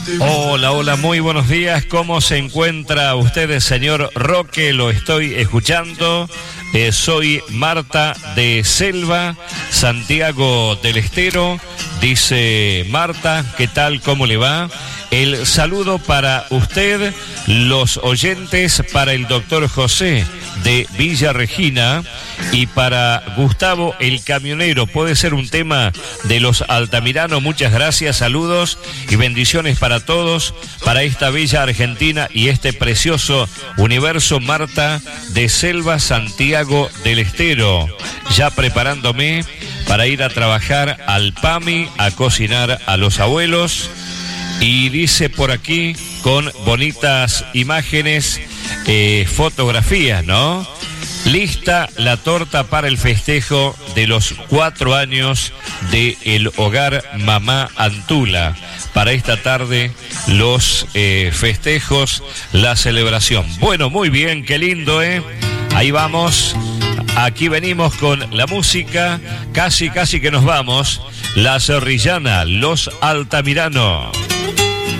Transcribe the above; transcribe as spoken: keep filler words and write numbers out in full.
Hola, hola, muy buenos días. ¿Cómo se encuentra usted, señor Roque? Lo estoy escuchando. Eh, soy Marta de Selva, Santiago del Estero. Dice Marta, ¿qué tal? ¿Cómo le va? El saludo para usted, los oyentes, para el doctor José de Villa Regina y para Gustavo el camionero. Puede ser un tema de los Altamirano. Muchas gracias, saludos y bendiciones para todos, para esta bella Argentina y este precioso universo. Marta de Selva, Santiago del Estero, ya preparándome para ir a trabajar al P A M I, a cocinar a los abuelos. Y dice por aquí, con bonitas imágenes, eh, fotografías, ¿no? Lista la torta para el festejo de los cuatro años del hogar Mamá Antula. Para esta tarde, los eh, festejos, la celebración. Bueno, muy bien, qué lindo, ¿eh? Ahí vamos. Aquí venimos con la música. Casi, casi que nos vamos. La Zorrillana, los Altamirano.